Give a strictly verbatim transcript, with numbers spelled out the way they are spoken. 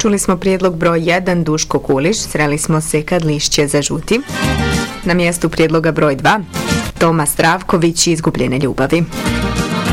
Čuli smo prijedlog broj jedan, Duško Kuliš, Sreli smo se kad lišće zažuti. Na mjestu prijedloga broj dva, Toma Stravković, Izgubljene ljubavi.